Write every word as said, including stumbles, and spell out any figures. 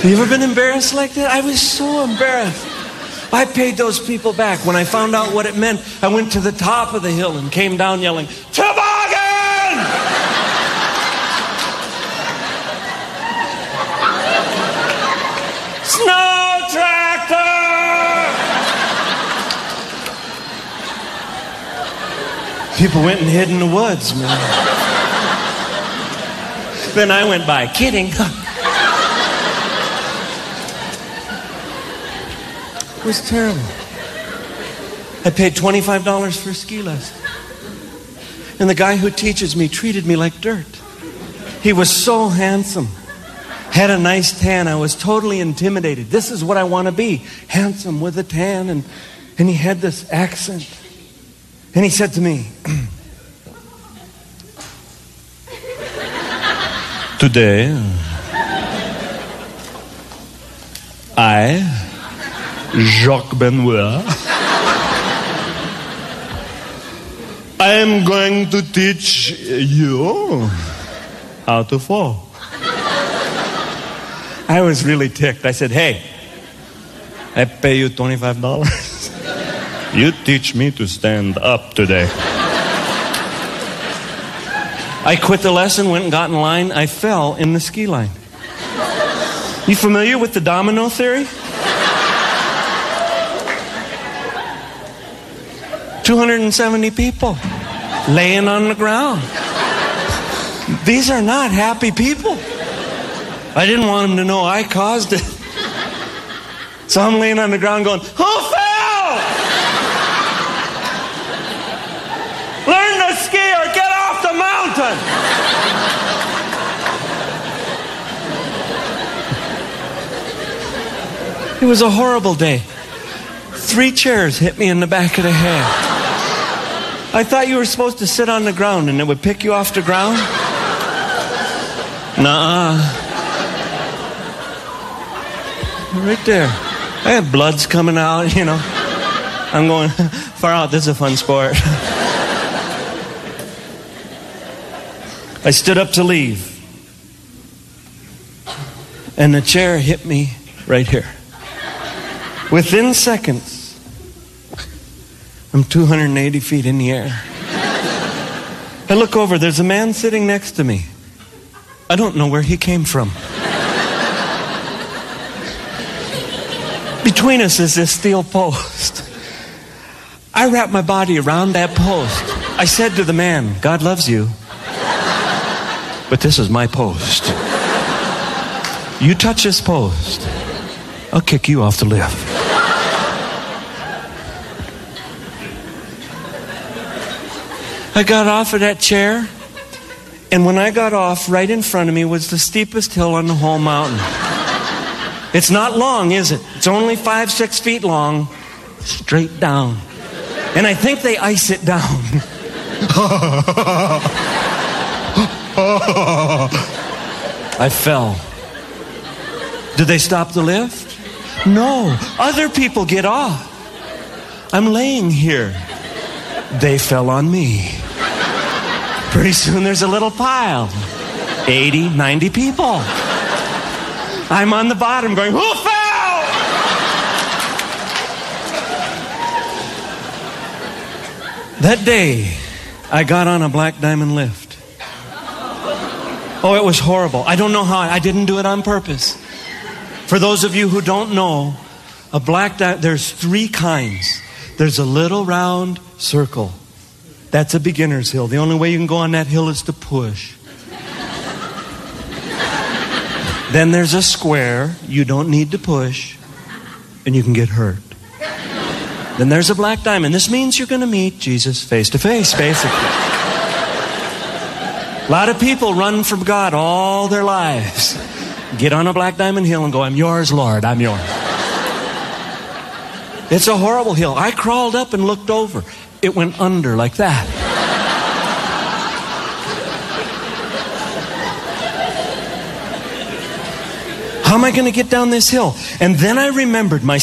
You ever been embarrassed like that? I was so embarrassed. I paid those people back. When I found out what it meant, I went to the top of the hill and came down yelling, "Toboggan!" "Snow tractor!" People went and hid in the woods, man. Then I went by, kidding. It was terrible. I paid twenty-five dollars for a ski lesson. And the guy who teaches me treated me like dirt. He was so handsome. Had a nice tan. I was totally intimidated. This is what I want to be. Handsome with a tan. And, and he had this accent. And he said to me, "Today, I, Jacques Benoit, I am going to teach you how to fall." I was really ticked. I said, "Hey, I pay you twenty-five dollars. You teach me to stand up today." I quit the lesson, went and got in line. I fell in the ski line. You familiar with the domino theory? two hundred seventy people laying on the ground. These are not happy people. I didn't want them to know I caused it. So I'm laying on the ground going, "Who fell? Learn to ski or get off the mountain." It was a horrible day. Three chairs hit me in the back of the head. I thought you were supposed to sit on the ground and it would pick you off the ground. Nuh-uh. Right there. I had bloods coming out, you know. I'm going, far out, this is a fun sport. I stood up to leave. And the chair hit me right here. Within seconds, I'm two hundred eighty feet in the air. I look over, there's a man sitting next to me. I don't know where he came from. Between us is this steel post. I wrapped my body around that post. I said to the man, "God loves you, but this is my post. You touch this post, I'll kick you off the lift." I got off of that chair, and when I got off, right in front of me was the steepest hill on the whole mountain. It's not long, is it? It's only five, six feet long, straight down. And I think they ice it down. I fell. Did they stop the lift? No. Other people get off. I'm laying here. They fell on me. Pretty soon there's a little pile. eighty, ninety people. I'm on the bottom going, "Who fell?" That day, I got on a Black Diamond lift. Oh, it was horrible. I don't know how. I didn't do it on purpose. For those of you who don't know, a Black Diamond, there's three kinds. There's a little round circle. That's a beginner's hill. The only way you can go on that hill is to push. Then there's a square. You don't need to push, and you can get hurt. Then there's a Black Diamond. This means you're going to meet Jesus face to face, basically. A lot of people run from God all their lives. Get on a Black Diamond hill and go, "I'm yours, Lord, I'm yours." It's a horrible hill. I crawled up and looked over. It went under like that. How am I going to get down this hill? And then I remembered my